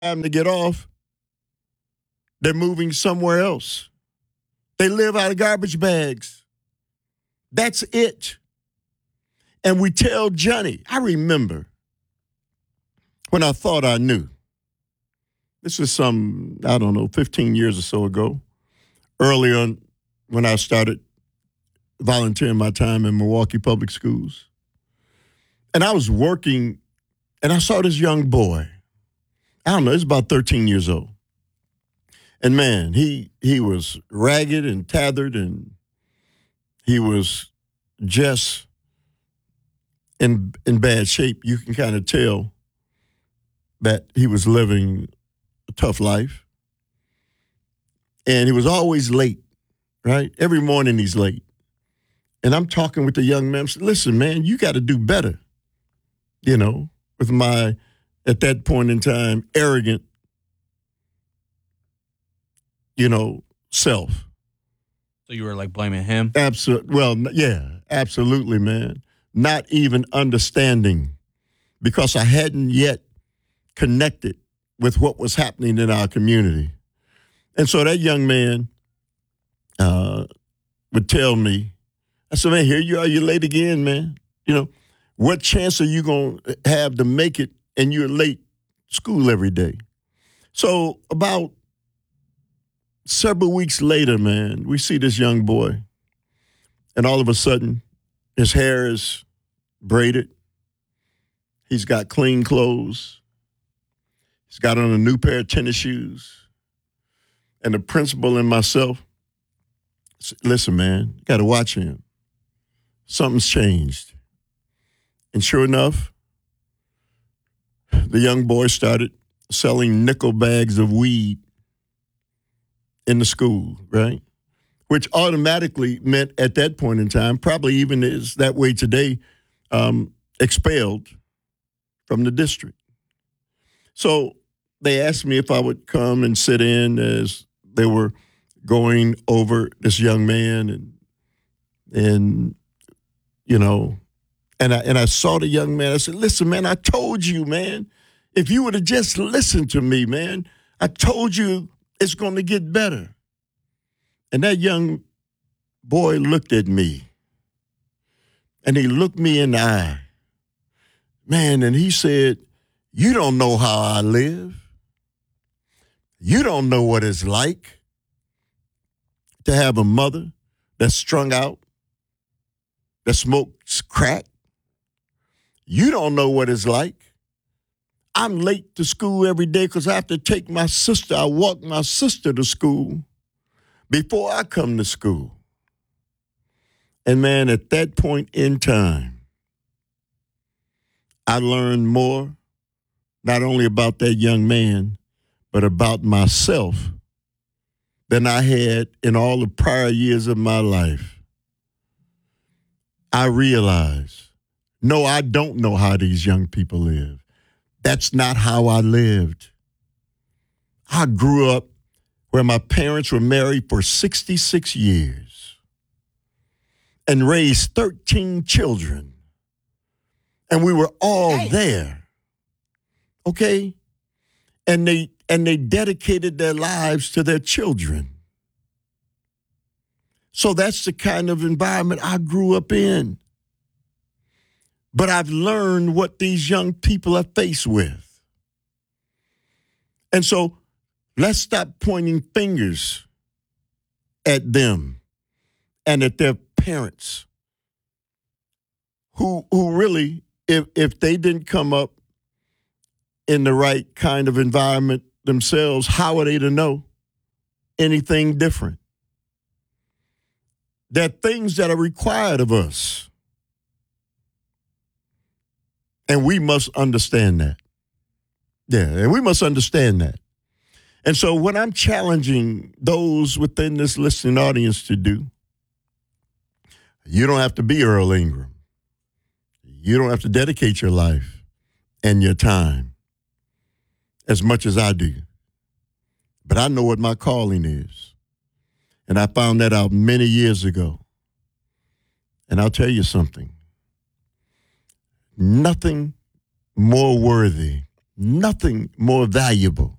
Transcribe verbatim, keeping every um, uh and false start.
Time to get off, they're moving somewhere else. They live out of garbage bags. That's it. And we tell Johnny, I remember when I thought I knew. This was some, I don't know, fifteen years or so ago. Early on when I started volunteering my time in Milwaukee Public Schools. And I was working, and I saw this young boy. I don't know, he's about thirteen years old. And man, he he was ragged and tethered, and he was just in in bad shape. You can kind of tell that he was living a tough life. And he was always late, right? Every morning he's late. And I'm talking with the young man. I said, listen, man, you got to do better. You know, with my, at that point in time, arrogant, you know, self. So you were like blaming him? Absolutely. Well, yeah, absolutely, man. Not even understanding, because I hadn't yet connected with what was happening in our community. And so that young man uh, would tell me, I said, man, here you are, you're late again, man. You know, what chance are you going to have to make it, and you're late school every day? So about several weeks later, man, we see this young boy, and all of a sudden, his hair is braided. He's got clean clothes. He's got on a new pair of tennis shoes. And the principal and myself said, listen, man, you got to watch him. Something's changed. And sure enough, the young boy started selling nickel bags of weed in the school, right? Which automatically meant at that point in time, probably even is that way today, um, expelled from the district. So they asked me if I would come and sit in as they were going over this young man, and and you know, and I and I saw the young man. I said, listen, man, I told you, man, if you would have just listened to me, man, I told you it's going to get better. And that young boy looked at me, and he looked me in the eye, man, and he said, you don't know how I live. You don't know what it's like to have a mother that's strung out, that smokes crack. You don't know what it's like. I'm late to school every day because I have to take my sister. I walk my sister to school before I come to school. And man, at that point in time, I learned more, not only about that young man, but about myself than I had in all the prior years of my life. I realized, no, I don't know how these young people live. That's not how I lived. I grew up where my parents were married for sixty-six years and raised thirteen children. And we were all hey. there. Okay? And they and they dedicated their lives to their children. So that's the kind of environment I grew up in. But I've learned what these young people are faced with. And so let's stop pointing fingers at them and at their parents who who really, if if they didn't come up in the right kind of environment themselves, how are they to know anything different? There are things that are required of us. And we must understand that. Yeah, and we must understand that. And so what I'm challenging those within this listening audience to do, you don't have to be Earl Ingram. You don't have to dedicate your life and your time as much as I do. But I know what my calling is. And I found that out many years ago. And I'll tell you something. Nothing more worthy, nothing more valuable